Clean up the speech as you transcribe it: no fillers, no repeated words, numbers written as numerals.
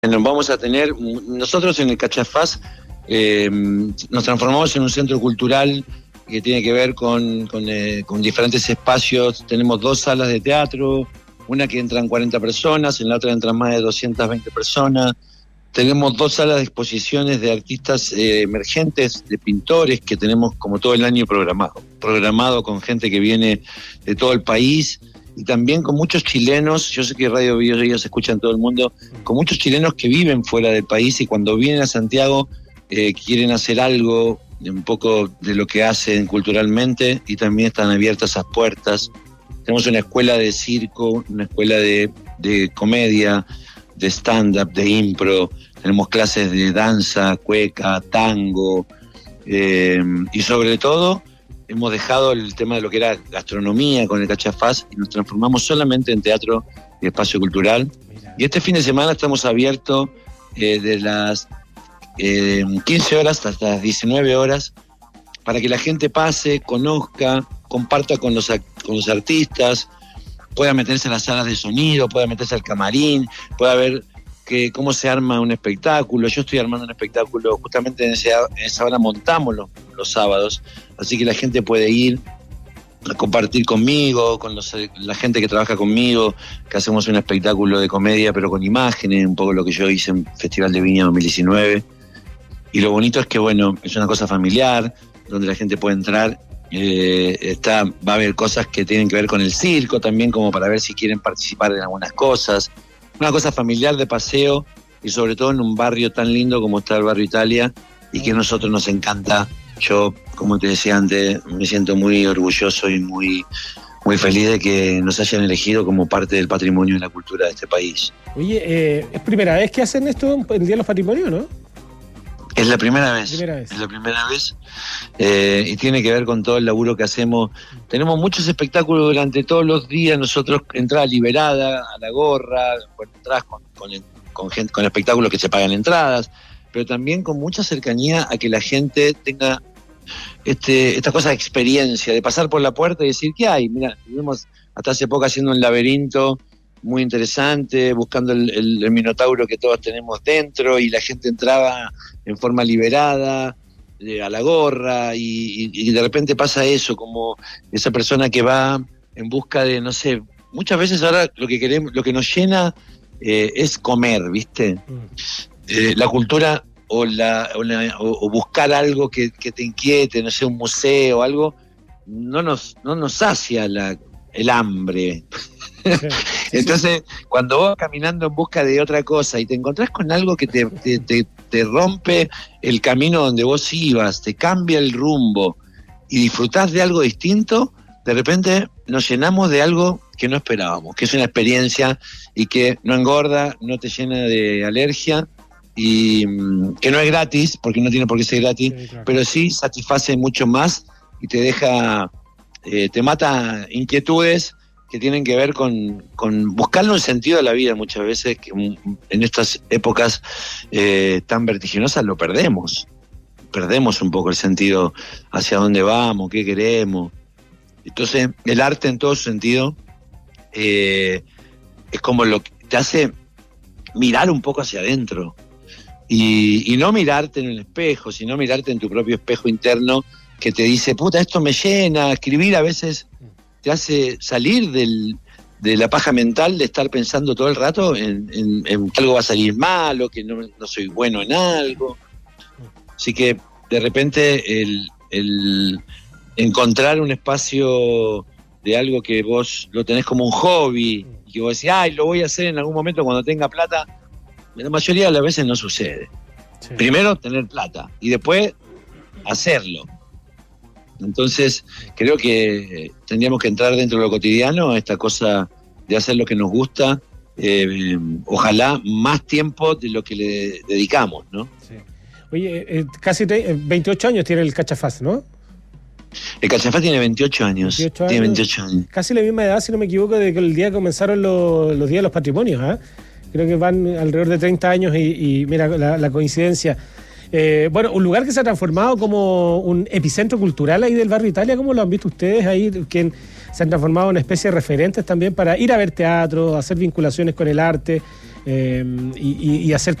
Bueno, vamos a tener, nosotros en el Cachafaz nos transformamos en un centro cultural que tiene que ver con diferentes espacios. Tenemos 2 salas de teatro, una que entran 40 personas, en la otra entran más de 220 personas. Tenemos 2 salas de exposiciones de artistas emergentes, de pintores, que tenemos como todo el año programado con gente que viene de todo el país. Y también con muchos chilenos, yo sé que Radio Biobío se escucha en todo el mundo, con muchos chilenos que viven fuera del país y cuando vienen a Santiago quieren hacer algo, un poco de lo que hacen culturalmente, y también están abiertas esas puertas. Tenemos una escuela de circo, una escuela de comedia, de stand-up, de impro, tenemos clases de danza, cueca, tango, y sobre todo hemos dejado el tema de lo que era gastronomía con el Cachafaz y nos transformamos solamente en teatro y espacio cultural. Y este fin de semana estamos abiertos de las 15 horas hasta las 19 horas para que la gente pase, conozca, comparta con los artistas, pueda meterse a las salas de sonido, pueda meterse al camarín, pueda ver cómo se arma un espectáculo. Yo estoy armando un espectáculo, justamente en esa hora montamos los sábados, así que la gente puede ir a compartir conmigo, con la gente que trabaja conmigo, que hacemos un espectáculo de comedia pero con imágenes, un poco lo que yo hice en Festival de Viña 2019. Y lo bonito es que, bueno, es una cosa familiar, donde la gente puede entrar, va a haber cosas que tienen que ver con el circo también, como para ver si quieren participar en algunas cosas. Una cosa familiar de paseo y sobre todo en un barrio tan lindo como está el barrio Italia y que a nosotros nos encanta. Yo, como te decía antes, me siento muy orgulloso y muy feliz de que nos hayan elegido como parte del patrimonio y la cultura de este país. Oye, es primera vez que hacen esto en el Día de los Patrimonios, ¿no? Es la primera vez. Es la primera vez. Y tiene que ver con todo el laburo que hacemos. Tenemos muchos espectáculos durante todos los días. Nosotros, entrada liberada, a la gorra, entradas con espectáculos que se pagan entradas, pero también con mucha cercanía a que la gente tenga esta cosa de experiencia, de pasar por la puerta y decir, ¿qué hay? Mira, estuvimos hasta hace poco haciendo un laberinto muy interesante, buscando el minotauro que todos tenemos dentro, y la gente entraba en forma liberada, a la gorra, y de repente pasa eso, como esa persona que va en busca de, no sé, muchas veces ahora lo que nos llena es comer, ¿viste? La cultura o buscar algo que te inquiete, no sé, un museo, algo, no nos sacia el hambre. Entonces, cuando vos vas caminando en busca de otra cosa y te encontrás con algo que te rompe el camino donde vos ibas, te cambia el rumbo y disfrutás de algo distinto, de repente nos llenamos de algo que no esperábamos, que es una experiencia y que no engorda, no te llena de alergia y que no es gratis, porque no tiene por qué ser gratis, sí, claro, pero sí satisface mucho más y te deja, te mata inquietudes que tienen que ver con buscarle un sentido a la vida. Muchas veces que en estas épocas tan vertiginosas lo perdemos un poco el sentido hacia dónde vamos, qué queremos. Entonces el arte en todo sentido es como lo que te hace mirar un poco hacia adentro y no mirarte en el espejo, sino mirarte en tu propio espejo interno que te dice, puta, esto me llena. Escribir a veces te hace salir de la paja mental de estar pensando todo el rato en que algo va a salir mal o que no soy bueno en algo. Así que de repente el encontrar un espacio de algo que vos lo tenés como un hobby y que vos decís, ay, lo voy a hacer en algún momento cuando tenga plata, la mayoría de las veces no sucede. Sí. Primero tener plata y después hacerlo. Entonces, creo que tendríamos que entrar dentro de lo cotidiano, esta cosa de hacer lo que nos gusta, ojalá más tiempo de lo que le dedicamos, ¿no? Sí. Oye, casi 28 años tiene el Cachafaz, ¿no? El Cachafaz tiene 28 años. Tiene 28 años. Casi la misma edad, si no me equivoco, de que el día que comenzaron los Días de los Patrimonios, ¿eh? Creo que van alrededor de 30 años y mira la coincidencia. Bueno, un lugar que se ha transformado como un epicentro cultural ahí del barrio Italia. ¿Cómo lo han visto ustedes ahí? Que se han transformado en una especie de referentes también para ir a ver teatro, hacer vinculaciones con el arte. y hacer